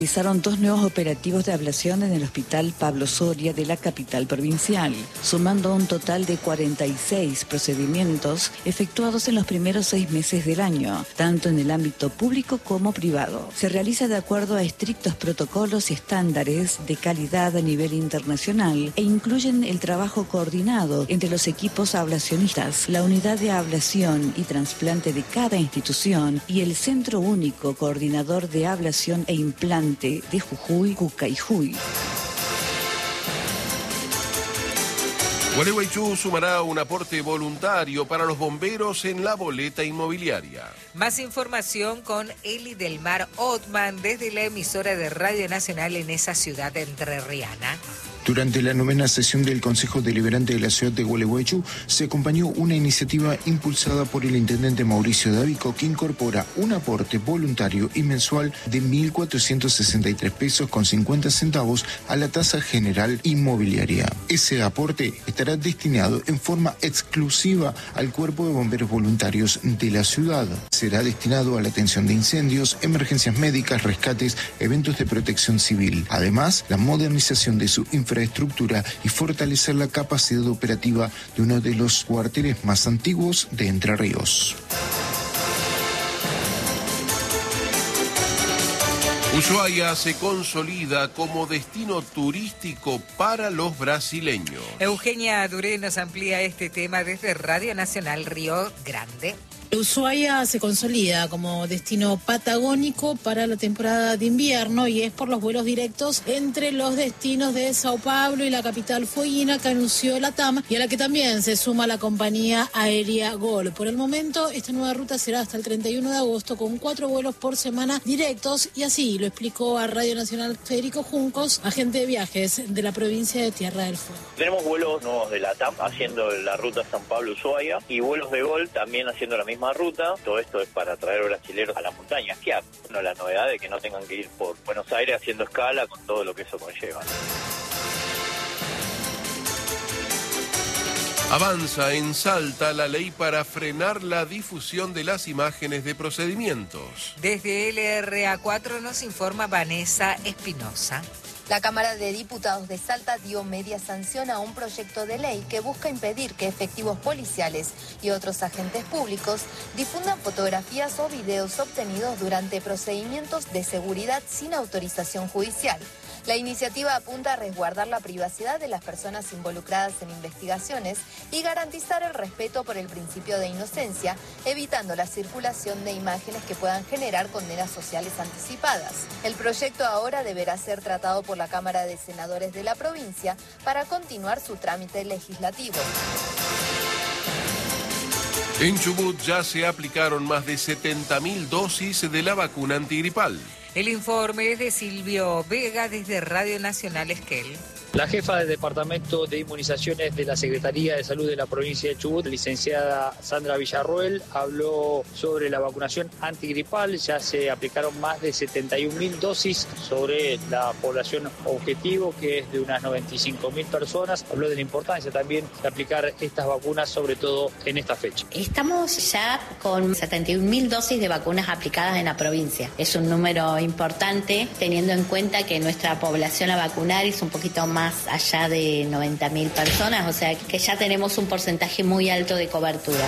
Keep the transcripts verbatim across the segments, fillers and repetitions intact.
Realizaron dos nuevos operativos de ablación en el Hospital Pablo Soria de la capital provincial, sumando un total de cuarenta y seis procedimientos efectuados en los primeros seis meses del año, tanto en el ámbito público como privado. Se realiza de acuerdo a estrictos protocolos y estándares de calidad a nivel internacional e incluyen el trabajo coordinado entre los equipos ablacionistas, la unidad de ablación y trasplante de cada institución y el Centro Único Coordinador de Ablación e Implante de Jujuy, Cucayhuy. Gualeguaychú sumará un aporte voluntario para los bomberos en la boleta inmobiliaria. Más información con Eli del Mar Otman desde la emisora de Radio Nacional en esa ciudad entrerriana. Durante la novena sesión del Consejo Deliberante de la ciudad de Gualeguaychú se acompañó una iniciativa impulsada por el intendente Mauricio Dávico que incorpora un aporte voluntario y mensual de mil cuatrocientos sesenta y tres pesos con cincuenta centavos a la tasa general inmobiliaria. Ese aporte estará destinado en forma exclusiva al Cuerpo de Bomberos Voluntarios de la ciudad. Será destinado a la atención de incendios, emergencias médicas, rescates, eventos de protección civil. Además, la modernización de su infraestructura infraestructura y fortalecer la capacidad operativa de uno de los cuarteles más antiguos de Entre Ríos. Ushuaia se consolida como destino turístico para los brasileños. Eugenia Duré nos amplía este tema desde Radio Nacional Río Grande. Ushuaia se consolida como destino patagónico para la temporada de invierno y es por los vuelos directos entre los destinos de Sao Paulo y la capital fueguina que anunció la T A M y a la que también se suma la compañía aérea Gol. Por el momento, esta nueva ruta será hasta el treinta y uno de agosto con cuatro vuelos por semana directos y así lo explicó a Radio Nacional Federico Juncos, agente de viajes de la provincia de Tierra del Fuego. Tenemos vuelos nuevos de la T A M haciendo la ruta San Pablo-Ushuaia y vuelos de Gol también haciendo la misma ruta. Todo esto es para traer brasileros a la montaña a esquiar. Bueno, la novedad de que no tengan que ir por Buenos Aires haciendo escala con todo lo que eso conlleva. Avanza en Salta la ley para frenar la difusión de las imágenes de procedimientos. Desde L R A cuatro nos informa Vanessa Espinosa. La Cámara de Diputados de Salta dio media sanción a un proyecto de ley que busca impedir que efectivos policiales y otros agentes públicos difundan fotografías o videos obtenidos durante procedimientos de seguridad sin autorización judicial. La iniciativa apunta a resguardar la privacidad de las personas involucradas en investigaciones y garantizar el respeto por el principio de inocencia, evitando la circulación de imágenes que puedan generar condenas sociales anticipadas. El proyecto ahora deberá ser tratado por la Cámara de Senadores de la provincia para continuar su trámite legislativo. En Chubut ya se aplicaron más de setenta mil dosis de la vacuna antigripal. El informe es de Silvio Vega desde Radio Nacional Esquel. La jefa del Departamento de Inmunizaciones de la Secretaría de Salud de la provincia de Chubut, licenciada Sandra Villarroel, habló sobre la vacunación antigripal. Ya se aplicaron más de setenta y un mil dosis sobre la población objetivo, que es de unas noventa y cinco mil personas. Habló de la importancia también de aplicar estas vacunas, sobre todo en esta fecha. Estamos ya con setenta y un mil dosis de vacunas aplicadas en la provincia. Es un número importante, teniendo en cuenta que nuestra población a vacunar es un poquito más más allá de noventa mil personas, o sea que ya tenemos un porcentaje muy alto de cobertura.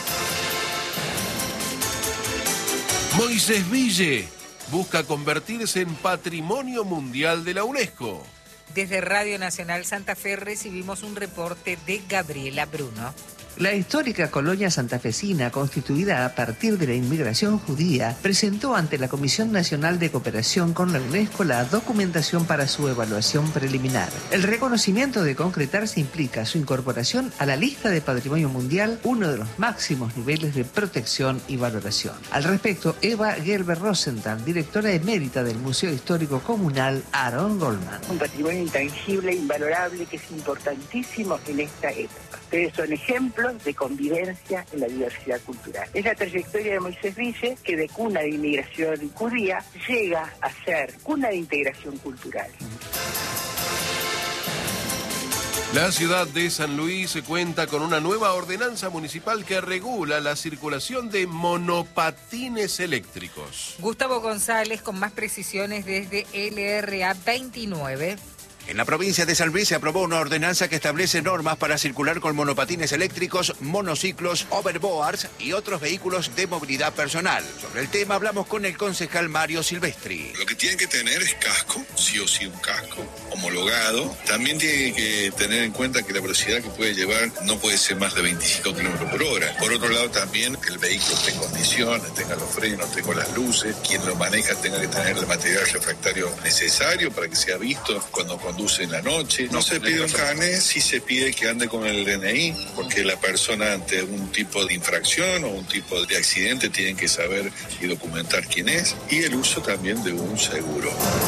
Moisés Ville busca convertirse en Patrimonio Mundial de la UNESCO. Desde Radio Nacional Santa Fe recibimos un reporte de Gabriela Bruno. La histórica colonia santafesina, constituida a partir de la inmigración judía, presentó ante la Comisión Nacional de Cooperación con la UNESCO la documentación para su evaluación preliminar. El reconocimiento de concretarse implica su incorporación a la lista de Patrimonio Mundial, uno de los máximos niveles de protección y valoración. Al respecto, Eva Gerber Rosenthal, directora emérita del Museo Histórico Comunal Aaron Goldman. Un patrimonio intangible, invalorable, que es importantísimo en esta época. Ustedes son ejemplos de convivencia en la diversidad cultural. Es la trayectoria de Moisés Ville, que de cuna de inmigración judía llega a ser cuna de integración cultural. La ciudad de San Luis cuenta con una nueva ordenanza municipal que regula la circulación de monopatines eléctricos. Gustavo González con más precisiones desde L R A veintinueve. En la provincia de San Luis se aprobó una ordenanza que establece normas para circular con monopatines eléctricos, monociclos, overboards y otros vehículos de movilidad personal. Sobre el tema hablamos con el concejal Mario Silvestri. Lo que tienen que tener es casco, sí o sí un casco homologado. También tiene que tener en cuenta que la velocidad que puede llevar no puede ser más de veinticinco kilómetros por hora. Por otro lado, también que el vehículo esté en condiciones, tenga los frenos, tenga las luces, quien lo maneja tenga que tener el material refractario necesario para que sea visto cuando conduce en la noche. No se pide un carnet, sí se pide que ande con el D N I, porque la persona ante un tipo de infracción o un tipo de accidente tienen que saber y documentar quién es, y el uso también de un seguro.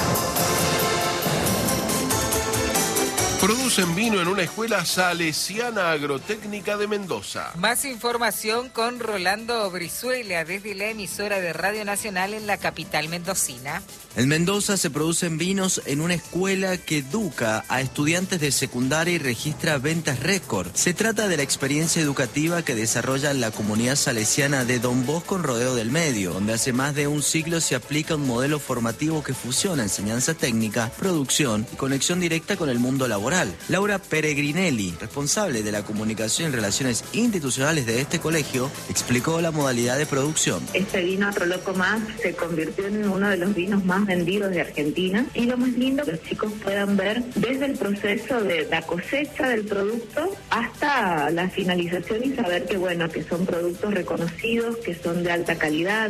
Producen vino en una escuela salesiana agrotécnica de Mendoza. Más información con Rolando Brizuela desde la emisora de Radio Nacional en la capital mendocina. En Mendoza se producen vinos en una escuela que educa a estudiantes de secundaria y registra ventas récord. Se trata de la experiencia educativa que desarrolla la comunidad salesiana de Don Bosco en Rodeo del Medio, donde hace más de un siglo se aplica un modelo formativo que fusiona enseñanza técnica, producción y conexión directa con el mundo laboral. Laura Peregrinelli, responsable de la comunicación y relaciones institucionales de este colegio, explicó la modalidad de producción. Este vino Otro Loco Más se convirtió en uno de los vinos más vendidos de Argentina, y lo más lindo que los chicos puedan ver desde el proceso de la cosecha del producto hasta la finalización y saber que bueno, que son productos reconocidos, que son de alta calidad.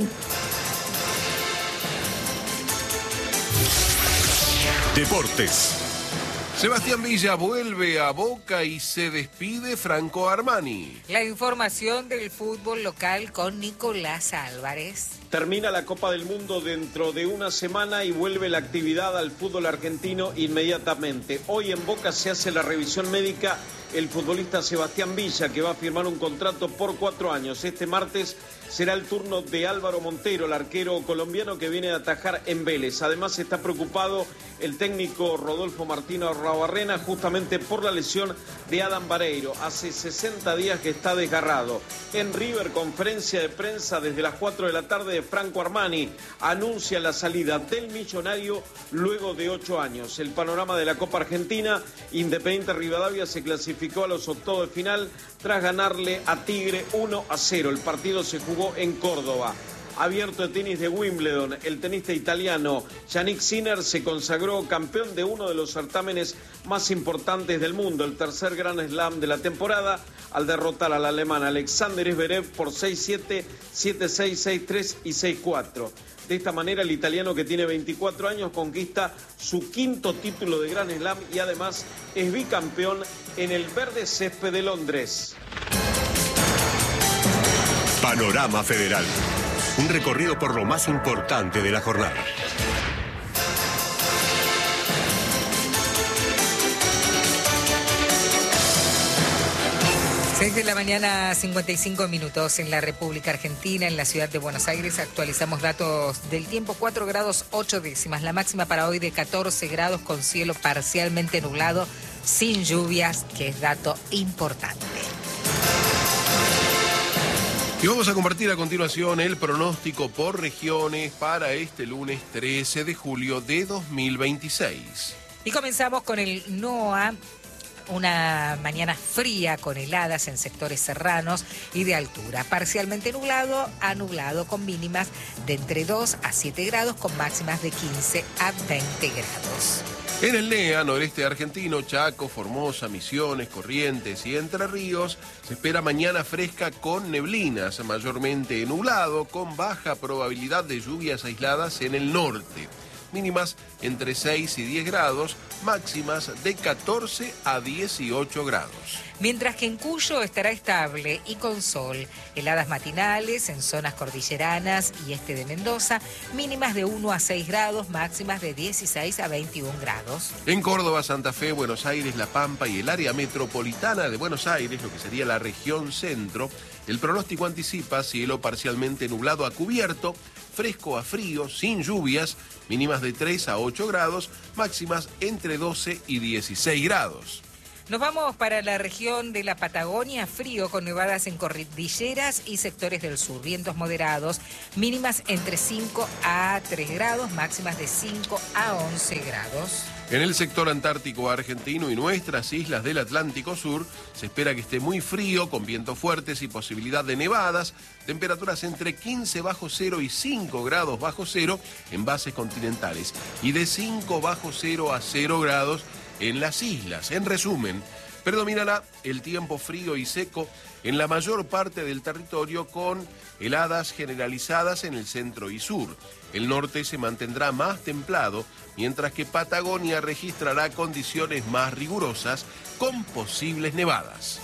Deportes. Sebastián Villa vuelve a Boca y se despide Franco Armani. La información del fútbol local con Nicolás Álvarez. Termina la Copa del Mundo dentro de una semana y vuelve la actividad al fútbol argentino inmediatamente. Hoy en Boca se hace la revisión médica el futbolista Sebastián Villa, que va a firmar un contrato por cuatro años. Este martes será el turno de Álvaro Montero, el arquero colombiano que viene a atajar en Vélez. Además está preocupado el técnico Rodolfo Martino Arruabarrena justamente por la lesión de Adam Vareiro. Hace sesenta días que está desgarrado. En River, conferencia de prensa desde las cuatro de la tarde de Franco Armani. Anuncia la salida del millonario luego de ocho años. El panorama de la Copa Argentina, Independiente Rivadavia se clasificó a los octavos de final tras ganarle a Tigre uno a cero. El partido se jugó en Córdoba. Abierto de tenis de Wimbledon, el tenista italiano Yannick Sinner se consagró campeón de uno de los certámenes más importantes del mundo, el tercer Grand Slam de la temporada, al derrotar al alemán Alexander Zverev por seis siete, siete seis, seis tres y seis cuatro. De esta manera, el italiano, que tiene veinticuatro años, conquista su quinto título de Grand Slam y además es bicampeón en el verde césped de Londres. Panorama Federal. Un recorrido por lo más importante de la jornada. seis de la mañana, cincuenta y cinco minutos en la República Argentina, en la ciudad de Buenos Aires. Actualizamos datos del tiempo: cuatro grados ocho décimas. La máxima para hoy de catorce grados, con cielo parcialmente nublado, sin lluvias, que es dato importante. Y vamos a compartir a continuación el pronóstico por regiones para este lunes trece de julio de dos mil veintiséis. Y comenzamos con el NOA. Una mañana fría con heladas en sectores serranos y de altura. Parcialmente nublado a nublado, con mínimas de entre dos a siete grados, con máximas de quince a veinte grados. En el N E A, noreste argentino, Chaco, Formosa, Misiones, Corrientes y Entre Ríos, se espera mañana fresca con neblinas, mayormente nublado, con baja probabilidad de lluvias aisladas en el norte. Mínimas entre seis y diez grados, máximas de catorce a dieciocho grados. Mientras que en Cuyo estará estable y con sol, heladas matinales en zonas cordilleranas y este de Mendoza, mínimas de uno a seis grados, máximas de dieciséis a veintiún grados. En Córdoba, Santa Fe, Buenos Aires, La Pampa y el área metropolitana de Buenos Aires, lo que sería la región centro, el pronóstico anticipa cielo parcialmente nublado a cubierto, fresco a frío, sin lluvias, mínimas de tres a ocho grados, máximas entre doce y dieciséis grados. Nos vamos para la región de la Patagonia, frío con nevadas en cordilleras y sectores del sur, vientos moderados, mínimas entre cinco a tres grados, máximas de cinco a once grados. En el sector antártico argentino y nuestras islas del Atlántico Sur se espera que esté muy frío, con vientos fuertes y posibilidad de nevadas, temperaturas entre quince bajo cero y cinco grados bajo cero en bases continentales y de cinco bajo cero a cero grados en las islas. En resumen, predominará el tiempo frío y seco en la mayor parte del territorio con heladas generalizadas en el centro y sur. El norte se mantendrá más templado, mientras que Patagonia registrará condiciones más rigurosas con posibles nevadas.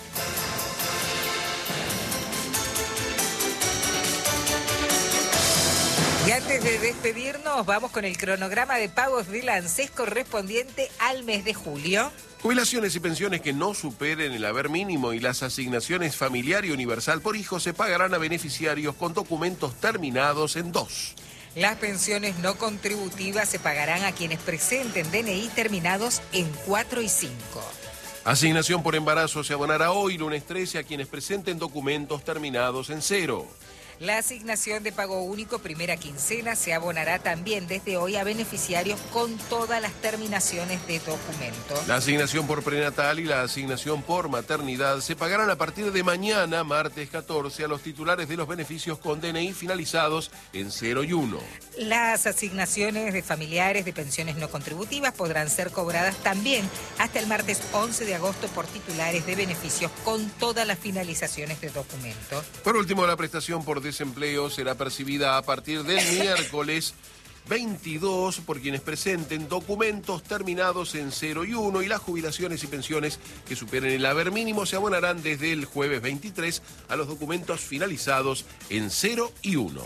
Y antes de despedirnos, vamos con el cronograma de pagos del ANSES correspondiente al mes de julio. Jubilaciones y pensiones que no superen el haber mínimo y las asignaciones familiar y universal por hijo se pagarán a beneficiarios con documentos terminados en dos. Las pensiones no contributivas se pagarán a quienes presenten D N I terminados en cuatro y cinco. Asignación por embarazo se abonará hoy, lunes trece, a quienes presenten documentos terminados en cero. La asignación de pago único primera quincena se abonará también desde hoy a beneficiarios con todas las terminaciones de documentos. La asignación por prenatal y la asignación por maternidad se pagarán a partir de mañana, martes catorce, a los titulares de los beneficios con D N I finalizados en cero y uno. Las asignaciones de familiares de pensiones no contributivas podrán ser cobradas también hasta el martes once de agosto por titulares de beneficios con todas las finalizaciones de documentos. Por último, la prestación por desempleo será percibida a partir del miércoles veintidós por quienes presenten documentos terminados en cero y uno, y las jubilaciones y pensiones que superen el haber mínimo se abonarán desde el jueves veintitrés a los documentos finalizados en cero y uno.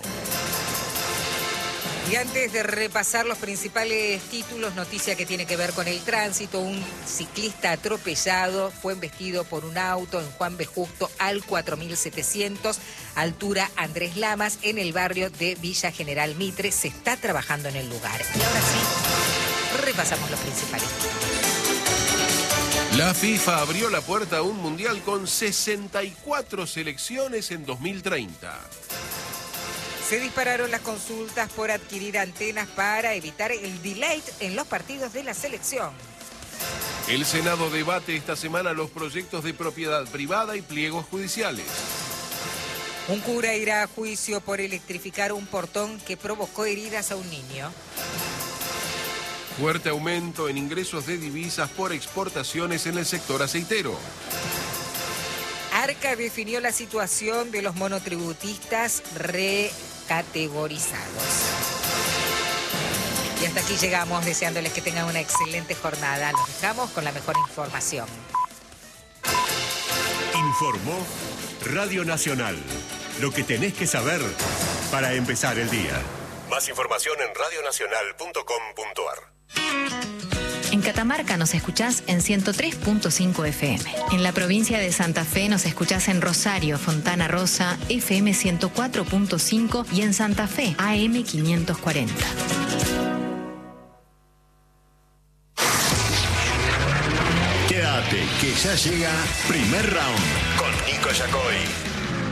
Y antes de repasar los principales títulos, noticia que tiene que ver con el tránsito. Un ciclista atropellado fue embestido por un auto en Juan B. Justo al cuatro mil setecientos, altura Andrés Lamas, en el barrio de Villa General Mitre. Se está trabajando en el lugar. Y ahora sí, repasamos los principales títulos. La FIFA abrió la puerta a un mundial con sesenta y cuatro selecciones en dos mil treinta. Se dispararon las consultas por adquirir antenas para evitar el delay en los partidos de la selección. El Senado debate esta semana los proyectos de propiedad privada y pliegos judiciales. Un cura irá a juicio por electrificar un portón que provocó heridas a un niño. Fuerte aumento en ingresos de divisas por exportaciones en el sector aceitero. Arca definió la situación de los monotributistas recategorizados. Y hasta aquí llegamos, deseándoles que tengan una excelente jornada. Nos dejamos con la mejor información. Informó Radio Nacional. Lo que tenés que saber para empezar el día. Más información en radio nacional punto com punto ar. En Catamarca nos escuchás en ciento tres punto cinco F M. En la provincia de Santa Fe nos escuchás en Rosario, Fontana Rosa, F M ciento cuatro punto cinco y en Santa Fe, A M quinientos cuarenta. Quédate, que ya llega Primer Round con Nico Yacoy.